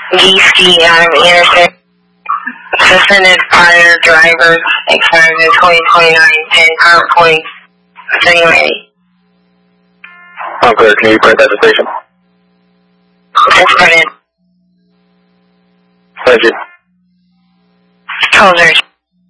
Geesky Adam Anderson. Suspended prior drivers expired in 2029 and current points attenuated. Clear, can you print that to station? That's printed. Thank you. Closers.